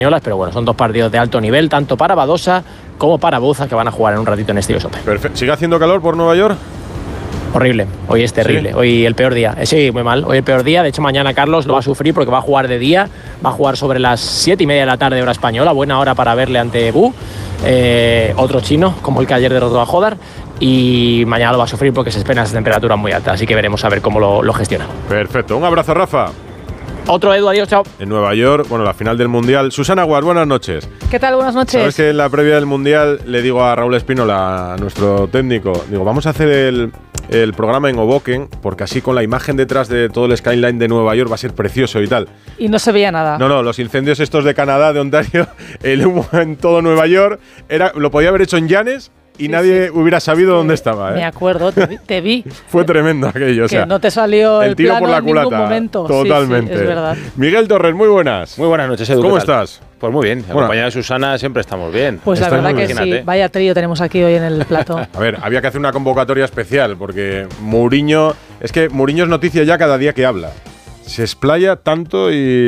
pero bueno, son 2 partidos de alto nivel, tanto para Badosa como para Bouza, que van a jugar en un ratito en este US Open. Perfecto. ¿Sigue haciendo calor por Nueva York? Horrible, hoy es terrible, ¿sí? Hoy el peor día, sí, muy mal, hoy el peor día, de hecho mañana Carlos lo va a sufrir porque va a jugar de día, va a jugar sobre las 7:30 de la tarde hora española, buena hora para verle ante Bu, otro chino, como el que ayer derrotó a Jodar, y mañana lo va a sufrir porque se esperan esas temperaturas muy altas, así que veremos a ver cómo lo gestiona. Perfecto, un abrazo, Rafa. Otro, Edu, adiós, chao. En Nueva York, bueno, la final del Mundial. Susana Guas, buenas noches. ¿Qué tal? Buenas noches. Sabes que en la previa del Mundial le digo a Raúl Espínola, nuestro técnico, digo, vamos a hacer el programa en Hoboken, porque así con la imagen detrás de todo el skyline de Nueva York va a ser precioso y tal. Y no se veía nada. No, los incendios estos de Canadá, de Ontario, el humo en todo Nueva York, lo podía haber hecho en Llanes y nadie hubiera sabido dónde estaba. Me acuerdo, te vi. Fue tremendo aquello. Que no te salió el tiro plano por la en ningún culata. momento. Totalmente. Sí, es verdad. Miguel Torres, muy buenas. Muy buenas noches, Edu. ¿Cómo estás? Pues muy bien, acompañada de Susana siempre estamos bien. Pues la verdad que sí, vaya trío tenemos aquí hoy en el plató. A ver, había que hacer una convocatoria especial porque Mourinho es noticia ya cada día que habla. Se explaya tanto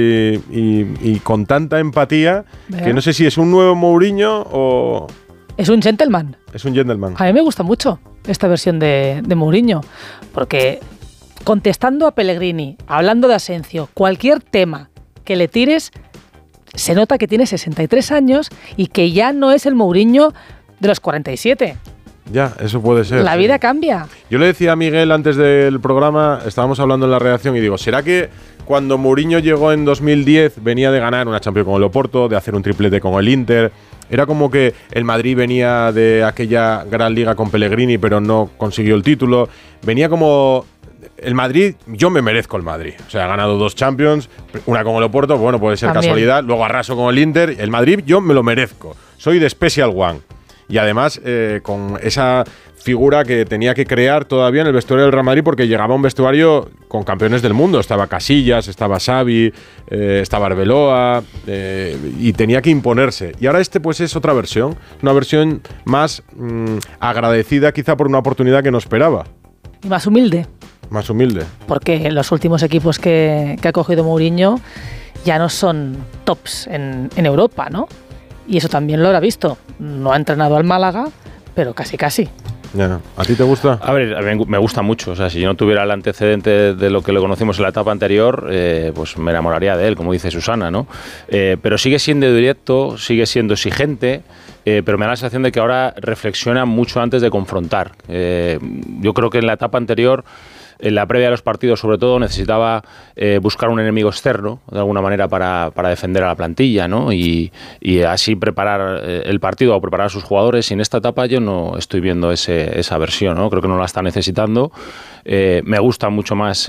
y con tanta empatía que no sé si es un nuevo Mourinho o... Es un gentleman. Es un gentleman. A mí me gusta mucho esta versión de Mourinho, porque contestando a Pellegrini, hablando de Asensio, cualquier tema que le tires, se nota que tiene 63 años y que ya no es el Mourinho de los 47. Ya, eso puede ser. La vida cambia. Yo le decía a Miguel antes del programa, estábamos hablando en la redacción y digo, ¿será que cuando Mourinho llegó en 2010 venía de ganar una Champions con el Oporto, de hacer un triplete con el Inter? Era como que el Madrid venía de aquella gran liga con Pellegrini pero no consiguió el título. Venía como... El Madrid, yo me merezco el Madrid. O sea, ha ganado 2 Champions, una con el Oporto, bueno, puede ser también casualidad. Luego arraso con el Inter. El Madrid, yo me lo merezco. Soy de Special One. Y además, con esa figura que tenía que crear todavía en el vestuario del Real Madrid, porque llegaba a un vestuario con campeones del mundo. Estaba Casillas, estaba Xavi, estaba Arbeloa, y tenía que imponerse. Y ahora pues es otra versión, una versión más agradecida quizá por una oportunidad que no esperaba. Y más humilde. Más humilde. Porque los últimos equipos que ha cogido Mourinho ya no son tops en Europa, ¿no? Y eso también lo habrá visto. No ha entrenado al Málaga, pero casi. Ya. ¿A ti te gusta? A ver, me gusta mucho. O sea, si yo no tuviera el antecedente de lo que lo conocimos en la etapa anterior, pues me enamoraría de él, como dice Susana, ¿no? Pero sigue siendo directo, sigue siendo exigente, pero me da la sensación de que ahora reflexiona mucho antes de confrontar. Yo creo que en la etapa anterior, en la previa de los partidos sobre todo, necesitaba buscar un enemigo externo de alguna manera para defender a la plantilla, ¿no? Y así preparar el partido o preparar a sus jugadores. Y en esta etapa yo no estoy viendo esa versión, ¿no? Creo que no la está necesitando. Me gusta mucho más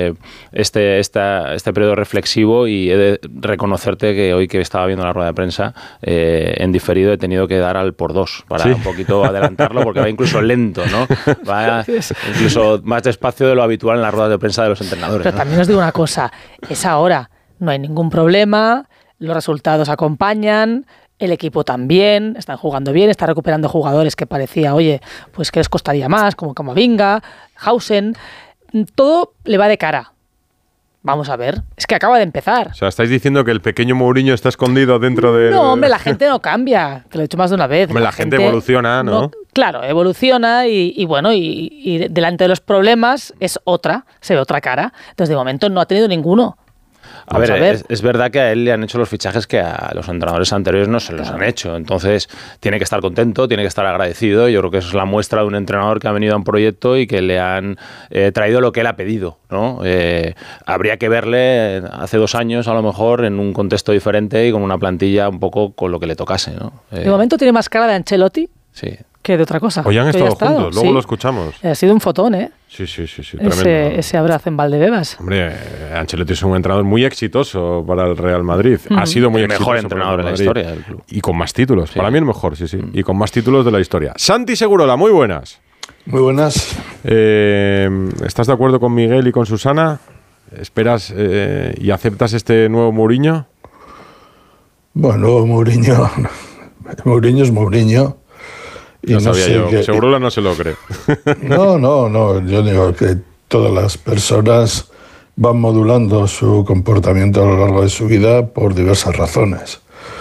este periodo reflexivo, y he de reconocerte que hoy que estaba viendo la rueda de prensa en diferido he tenido que dar al por 2 para un poquito adelantarlo, porque va incluso lento, ¿no? Va incluso más despacio de lo habitual en las ruedas de prensa de los entrenadores. Pero también os digo una cosa, es ahora, no hay ningún problema, los resultados acompañan, el equipo también, están jugando bien, está recuperando jugadores que parecía, oye, pues que les costaría más, como Camavinga, Hausen, todo le va de cara. Vamos a ver, es que acaba de empezar. O sea, ¿estáis diciendo que el pequeño Mourinho está escondido dentro de...? No, hombre, la gente no cambia, que lo he dicho más de una vez. Hombre, la gente evoluciona, ¿no? Claro, evoluciona y bueno, y delante de los problemas se ve otra cara. Entonces, de momento no ha tenido ninguno. A ver. Es verdad que a él le han hecho los fichajes que a los entrenadores anteriores no se los han hecho. Entonces, tiene que estar contento, tiene que estar agradecido. Yo creo que eso es la muestra de un entrenador que ha venido a un proyecto y que le han traído lo que él ha pedido, ¿no? Habría que verle hace 2 años, a lo mejor, en un contexto diferente y con una plantilla un poco con lo que le tocase, ¿no? De momento tiene más cara de Ancelotti. Sí. Que de otra cosa. Hoy han estado juntos, luego lo escuchamos. Ha sido un fotón, ¿eh? Sí, tremendo. Ese abrazo en Valdebebas. Hombre, Ancelotti es un entrenador muy exitoso para el Real Madrid. Ha sido muy exitoso. El mejor entrenador de la historia del club. Y con más títulos. Sí. Para mí el mejor, sí. Y con más títulos de la historia. Santi Segurola, muy buenas. Muy buenas. ¿Estás de acuerdo con Miguel y con Susana? ¿Esperas y aceptas este nuevo Mourinho? Bueno, Mourinho es Mourinho. Y no sabía yo. Segurola no se lo cree. No. Yo digo que todas las personas van modulando su comportamiento a lo largo de su vida por diversas razones.